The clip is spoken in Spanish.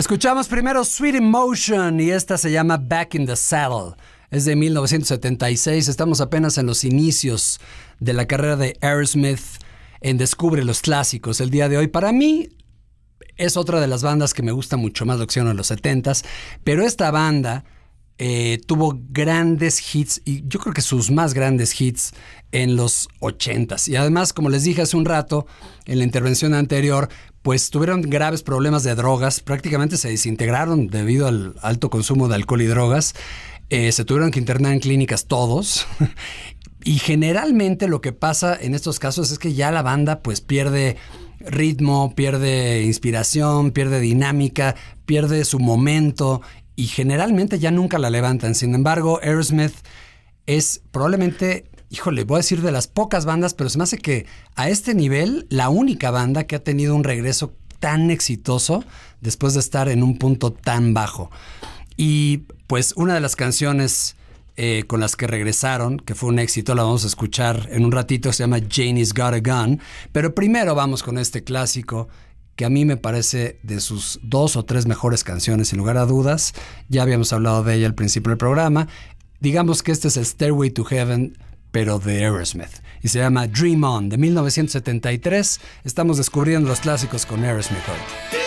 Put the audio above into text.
Escuchamos primero Sweet Emotion y esta se llama Back in the Saddle. Es de 1976, estamos apenas en los inicios de la carrera de Aerosmith en Descubre los Clásicos. El día de hoy para mí es otra de las bandas que me gusta mucho más lo que hicieron en los 70s, pero esta banda tuvo grandes hits y yo creo que sus más grandes hits en los 80s. Y además, como les dije hace un rato en la intervención anterior, pues tuvieron graves problemas de drogas, prácticamente se desintegraron debido al alto consumo de alcohol y drogas. Se tuvieron que internar en clínicas todos. Y generalmente lo que pasa en estos casos es que ya la banda pues pierde ritmo, pierde inspiración, pierde dinámica, pierde su momento y generalmente ya nunca la levantan. Sin embargo, Aerosmith es probablemente, híjole, voy a decir de las pocas bandas, pero se me hace que a este nivel la única banda que ha tenido un regreso tan exitoso después de estar en un punto tan bajo. Y pues una de las canciones con las que regresaron, que fue un éxito, la vamos a escuchar en un ratito, se llama Janie's Got a Gun. Pero primero vamos con este clásico que a mí me parece de sus 2 o 3 mejores canciones, sin lugar a dudas. Ya habíamos hablado de ella al principio del programa. Digamos que este es el Stairway to Heaven, pero de Aerosmith. Y se llama Dream On, de 1973. Estamos descubriendo los clásicos con Aerosmith hoy.